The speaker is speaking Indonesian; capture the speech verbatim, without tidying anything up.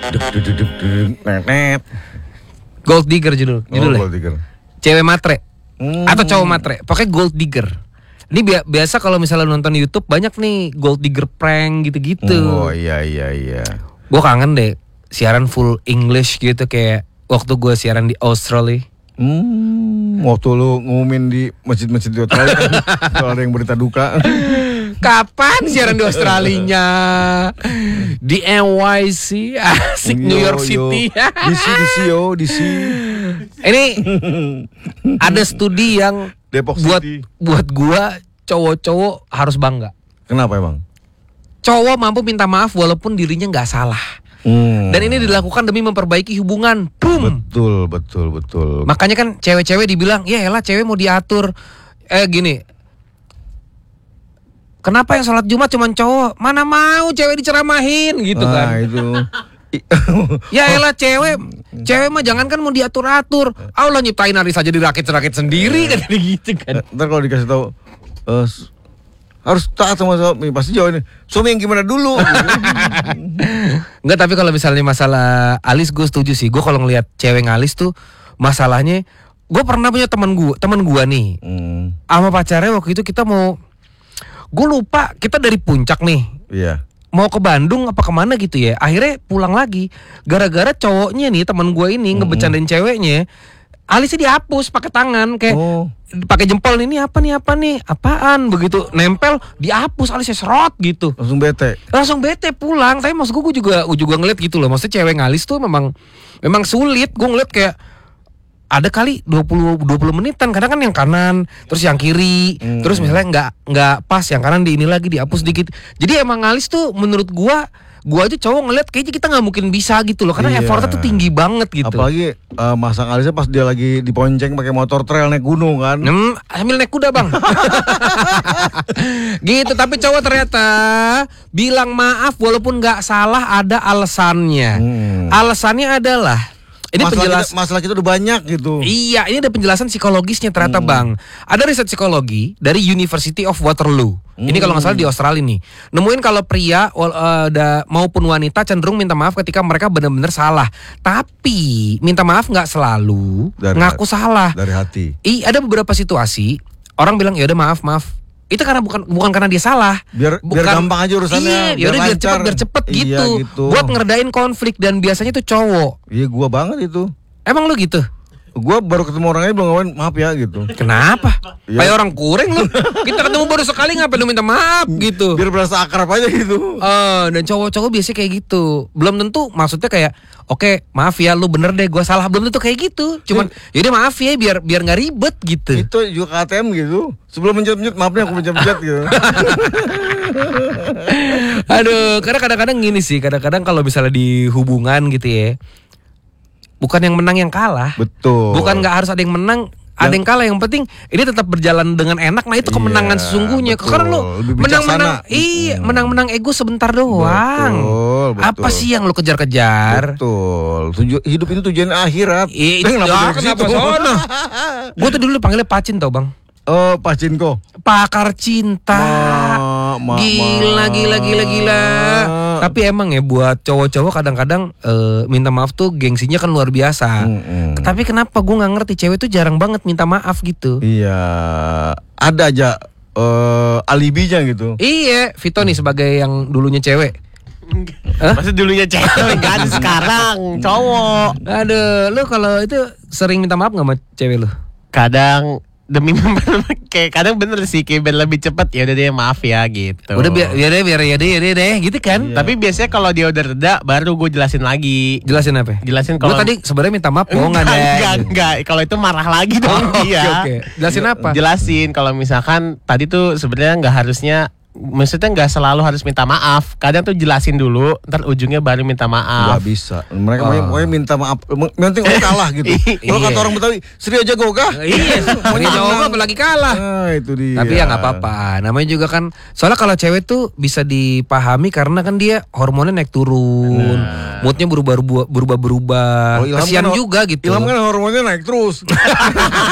Duk, duk, duk, duk, duk, net, net. Gold digger judul, judulnya. Oh, gold digger. Cewek matre Hmm. atau cowok matre, pokoknya gold digger. Ini bi- biasa kalau misalnya nonton YouTube banyak nih gold digger prank gitu-gitu. Oh iya iya iya. Gue kangen deh siaran full English gitu kayak waktu gue siaran di Australia. Hmm, waktu lu ngumumin di masjid-masjid di Australia kan, kalau ada yang berita duka. Kapan siaran di Australinya? Di N Y C, asik New York City. D C, D C yo, D C. Ini ada studi yang Depok buat City. buat gua cowok-cowok harus bangga. Kenapa emang? Cowok mampu minta maaf walaupun dirinya nggak salah. Hmm. Dan ini dilakukan demi memperbaiki hubungan. Boom. Betul, betul, betul. Makanya kan cewek-cewek dibilang, ya elah cewek mau diatur. Eh gini, kenapa yang sholat Jumat cuma cowok? Mana mau cewek diceramahin gitu ah, kan? itu. Ya elah cewek, cewek mah jangan kan mau diatur-atur. Allah nyiptain hari saja dirakit-rakit sendiri kan gitu kan. Ntar kalau dikasih tahu eh, harus taat sama suami, pasti jawabnya suami yang gimana dulu. Enggak, tapi kalau misalnya masalah alis gue setuju sih. Gue kalau ngelihat cewek ngalis tuh masalahnya, gue pernah punya teman gue, teman gue nih, Hmm, sama pacarnya waktu itu kita mau, gue lupa kita dari puncak nih, iya. mau ke Bandung apa kemana gitu ya. Akhirnya pulang lagi, gara-gara cowoknya nih teman gue ini ngebecandain ceweknya, alisnya dihapus pakai tangan kayak. Oh. Pakai jempol ini apa nih apa nih apaan begitu nempel dihapus alisnya serot gitu, Langsung bete. langsung bete pulang. Tapi maksud gue juga gue juga ngeliat gitu loh, maksudnya cewek ngalis tuh memang memang sulit. Gue ngeliat kayak ada kali dua puluh menitan, kadang kan yang kanan terus yang kiri, Hmm. terus misalnya nggak nggak pas yang kanan di ini lagi dihapus dikit. Jadi emang ngalis tuh menurut gue gue aja cowok ngeliat kayaknya kita nggak mungkin bisa gitu loh, karena Iya. effortnya tuh tinggi banget gitu. Apalagi eh, masang alisnya pas dia lagi diponceng pakai motor trail naik gunung kan. Hmm, sambil naik kuda bang. Gitu, tapi cowok ternyata bilang maaf walaupun nggak salah ada alasannya. Hmm. Alasannya adalah ini masalah penjelas. kita, masalah kita udah banyak gitu. Iya, ini ada penjelasan psikologisnya ternyata bang. Ada riset psikologi dari University of Waterloo. Ini kalau nggak salah di Australia nih. Nemuin kalau pria wal- eh, da- maupun wanita cenderung minta maaf ketika mereka benar-benar salah. Tapi minta maaf nggak selalu Dari ngaku hati. salah. Dari hati. I, ada beberapa situasi orang bilang ya udah maaf maaf. Itu karena bukan bukan karena dia salah. Biar bukan, biar gampang aja urusannya. Iya, yaudah biar lancar. cepet biar cepet Iya, gitu. gitu. Buat ngeredain konflik dan biasanya tuh cowok. Iya gua banget itu. Emang lu gitu? Gua baru ketemu orangnya belum ngapain maaf ya gitu. Kenapa? Ya. Kayak orang kuring lu. Kita ketemu baru sekali ngapain lu minta maaf gitu. Biar berasa akrab aja gitu. Eh, dan cowok-cowok biasanya kayak gitu. Belum tentu maksudnya kayak oke, maaf ya lu bener deh gua salah. Belum tentu kayak gitu. Cuman yaudah maaf ya biar biar nggak ribet gitu. Itu juga K T M gitu. Sebelum mencet-mencet maafnya aku mencet-mencet gitu. Aduh, karena kadang-kadang gini sih, kadang-kadang kalau misalnya di hubungan gitu ya, bukan yang menang yang kalah. Betul. Bukan nggak harus ada yang menang, ada yang kalah. Yang penting ini tetap berjalan dengan enak. Nah itu kemenangan Iya, sesungguhnya. betul. Karena lu Lebih menang-menang, bijaksana. iya Hmm. menang-menang ego sebentar doang. Betul, betul. Apa sih yang lu kejar-kejar? Betul. Tuju, hidup itu tujuan akhirat. Iya, Eh, kenapa ya, dari kenapa situ? sono? Gue tuh dulu panggilnya Pacin tau bang. Oh, Pak Cinko. Pakar cinta. Ma, ma, Gila, ma. gila, gila, gila. Tapi emang ya buat cowok-cowok kadang-kadang eh, minta maaf tuh gengsinya kan luar biasa. Mm-mm. Tapi kenapa gue nggak ngerti cewek tuh jarang banget minta maaf gitu. Iya, ada aja eh, alibinya gitu. Iya, Vito nih sebagai yang dulunya cewek. Hah? Masa dulunya cewek kan sekarang cowok. Aduh, lu kalau itu sering minta maaf nggak sama cewek lu? Kadang demi memper kayak kadang bener sih kayak biar lebih cepet ya udah deh maaf ya gitu. Udah biar biar deh, biar ya deh, ya deh, deh, gitu kan? Tapi biasanya kalau dia udah reda baru gue jelasin lagi. Jelasin apa? Jelasin Gue kalau tadi sebenarnya minta maaf bohongan enggak, deh. enggak, enggak. Kalau itu marah lagi dong Oh, dia. oke, oke. Jelasin apa? Jelasin kalau misalkan tadi tuh sebenarnya nggak harusnya, maksudnya nggak selalu harus minta maaf. Kadang tuh jelasin dulu, ntar ujungnya baru minta maaf. Gak bisa. Mereka Oh. pokoknya minta maaf. Yang penting lu kalah gitu. Kalau kata Iya. orang Betawi, Sri aja gogah. Iya, ini cowok apalagi kalah. Nah, itu dia. Tapi ya nggak apa-apa. Namanya juga kan, soalnya kalau cewek tuh bisa dipahami karena kan dia hormonnya naik turun, moodnya berubah berubah berubah. Oh, Ilham Kasian kan- juga gitu. Ilham kan hormonnya naik terus.